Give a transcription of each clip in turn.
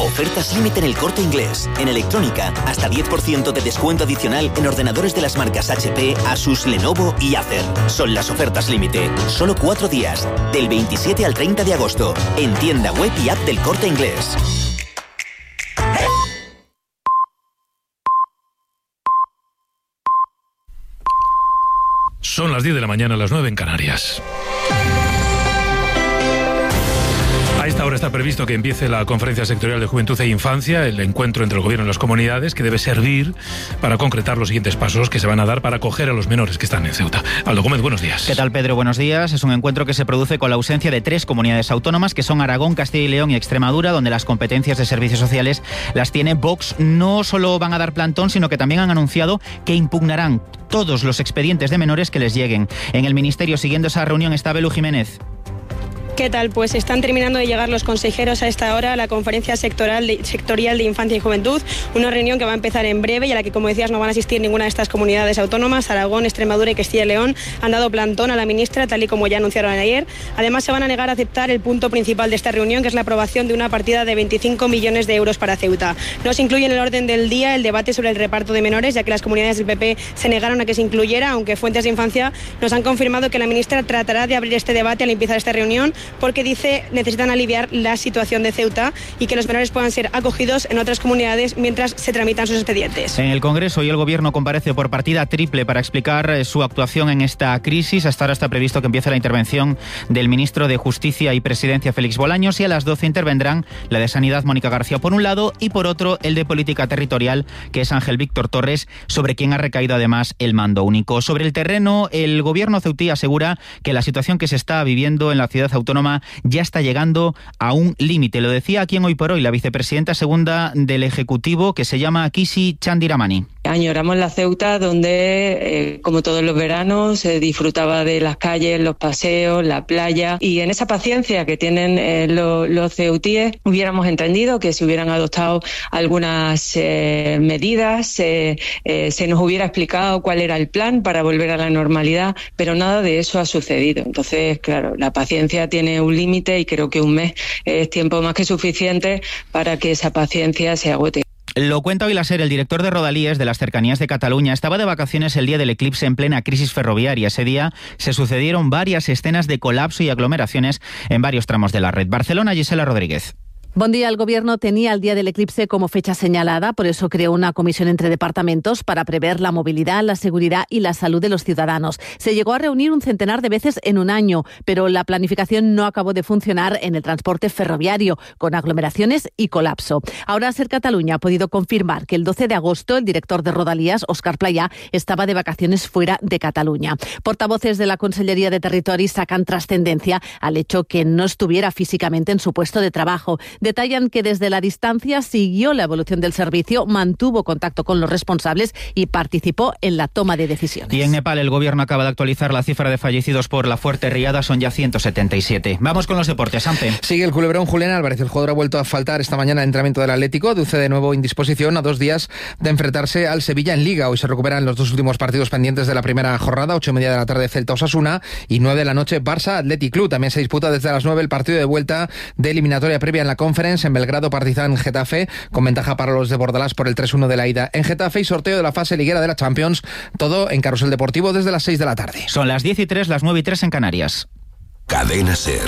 Ofertas límite en El Corte Inglés. En electrónica, hasta 10% de descuento adicional en ordenadores de las marcas HP, Asus, Lenovo y Acer. Son las ofertas límite. Solo 4 días, del 27 al 30 de agosto. En tienda web y app del Corte Inglés. Son las 10 de la mañana, las 9 en Canarias. A esta hora está previsto que empiece la Conferencia Sectorial de Juventud e Infancia, el encuentro entre el Gobierno y las comunidades, que debe servir para concretar los siguientes pasos que se van a dar para acoger a los menores que están en Ceuta. Aldo Gómez, buenos días. ¿Qué tal, Pedro? Buenos días. Es un encuentro que se produce con la ausencia de 3 comunidades autónomas, que son Aragón, Castilla y León y Extremadura, donde las competencias de servicios sociales las tiene Vox. No solo van a dar plantón, sino que también han anunciado que impugnarán todos los expedientes de menores que les lleguen. En el Ministerio, siguiendo esa reunión, está Belu Jiménez. ¿Qué tal? Pues están terminando de llegar los consejeros a esta hora a la Conferencia Sectorial de Infancia y Juventud, una reunión que va a empezar en breve y a la que, como decías, no van a asistir ninguna de estas comunidades autónomas. Aragón, Extremadura y Castilla y León han dado plantón a la ministra, tal y como ya anunciaron ayer. Además, se van a negar a aceptar el punto principal de esta reunión, que es la aprobación de una partida de 25 millones de euros para Ceuta. No se incluye en el orden del día el debate sobre el reparto de menores, ya que las comunidades del PP se negaron a que se incluyera, aunque fuentes de infancia nos han confirmado que la ministra tratará de abrir este debate al empezar esta reunión, porque dice necesitan aliviar la situación de Ceuta y que los menores puedan ser acogidos en otras comunidades mientras se tramitan sus expedientes. En el Congreso, hoy el Gobierno comparece por partida triple para explicar su actuación en esta crisis. Hasta ahora está previsto que empiece la intervención del ministro de Justicia y Presidencia, Félix Bolaños, y a las 12 intervendrán la de Sanidad, Mónica García, por un lado, y por otro, el de Política Territorial, que es Ángel Víctor Torres, sobre quien ha recaído además el mando único. Sobre el terreno, el Gobierno ceutí asegura que la situación que se está viviendo en la ciudad autónoma ya está llegando a un límite. Lo decía aquí en Hoy por Hoy la vicepresidenta segunda del Ejecutivo, que se llama Kisi Chandiramani. Añoramos la Ceuta donde, como todos los veranos, se disfrutaba de las calles, los paseos, la playa, y en esa paciencia que tienen los ceutíes hubiéramos entendido que se hubieran adoptado algunas medidas, se nos hubiera explicado cuál era el plan para volver a la normalidad, pero nada de eso ha sucedido. Entonces, claro, la paciencia tiene un límite y creo que un mes es tiempo más que suficiente para que esa paciencia se agote. Lo cuenta hoy la SER. El director de Rodalíes de las cercanías de Cataluña estaba de vacaciones el día del eclipse en plena crisis ferroviaria. Ese día se sucedieron varias escenas de colapso y aglomeraciones en varios tramos de la red. Barcelona, Gisela Rodríguez. Buen día. El Gobierno tenía el día del eclipse como fecha señalada, por eso creó una comisión entre departamentos para prever la movilidad, la seguridad y la salud de los ciudadanos. Se llegó a reunir un centenar de veces en un año, pero la planificación no acabó de funcionar en el transporte ferroviario, con aglomeraciones y colapso. Ahora SER Cataluña ha podido confirmar que el 12 de agosto el director de Rodalías, Óscar Playà, estaba de vacaciones fuera de Cataluña. Portavoces de la Conselleria de Territori sacan trascendencia al hecho que no estuviera físicamente en su puesto de trabajo. Detallan que desde la distancia siguió la evolución del servicio, mantuvo contacto con los responsables y participó en la toma de decisiones. Y en Nepal el Gobierno acaba de actualizar la cifra de fallecidos por la fuerte riada, son ya 177. Vamos con los deportes, Ampe. Sigue el culebrón Julián Álvarez. El jugador ha vuelto a faltar esta mañana en entrenamiento del Atlético, deduce de nuevo indisposición a 2 días de enfrentarse al Sevilla en Liga. Hoy se recuperan los 2 últimos partidos pendientes de la primera jornada, 8:30 de la tarde Celta Osasuna y 9 de la noche Barça Athletic Club. También se disputa desde las 9 el partido de vuelta de eliminatoria previa en la Conference en Belgrado, Partizan Getafe, con ventaja para los de Bordalás por el 3-1 de la ida en Getafe y sorteo de la fase liguera de la Champions, todo en Carrusel Deportivo desde las 6 de la tarde. Son las 10:03, las 9:03 en Canarias. Cadena SER.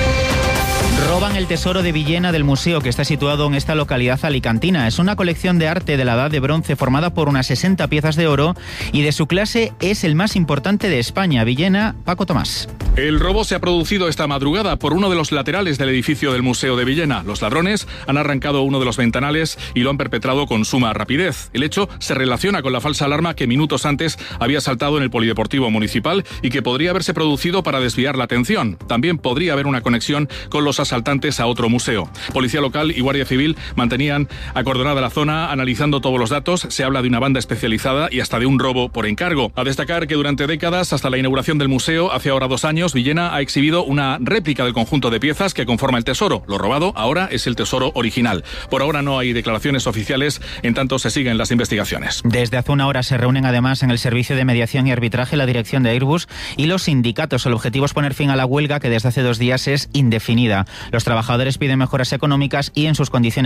Roban el tesoro de Villena del museo que está situado en esta localidad alicantina. Es una colección de arte de la Edad de Bronce formada por unas 60 piezas de oro y de su clase es el más importante de España. Villena, Paco Tomás. El robo se ha producido esta madrugada por uno de los laterales del edificio del Museo de Villena. Los ladrones han arrancado uno de los ventanales y lo han perpetrado con suma rapidez. El hecho se relaciona con la falsa alarma que minutos antes había saltado en el Polideportivo Municipal y que podría haberse producido para desviar la atención. También podría haber una conexión con los asaltantes a otro museo. Policía local y Guardia Civil mantenían acordonada la zona analizando todos los datos. Se habla de una banda especializada y hasta de un robo por encargo. A destacar que durante décadas, hasta la inauguración del museo, hace ahora 2 años, Villena ha exhibido una réplica del conjunto de piezas que conforma el tesoro. Lo robado ahora es el tesoro original. Por ahora no hay declaraciones oficiales, en tanto se siguen las investigaciones. Desde hace una hora se reúnen además en el Servicio de Mediación y Arbitraje la dirección de Airbus y los sindicatos. El objetivo es poner fin a la huelga que desde hace 2 días es indefinida. Los trabajadores piden mejoras económicas y en sus condiciones